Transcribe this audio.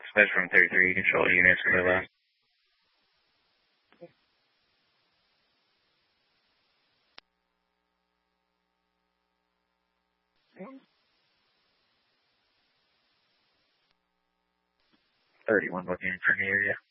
That's from 33, control units, clear left. Thirty-one looking for the area.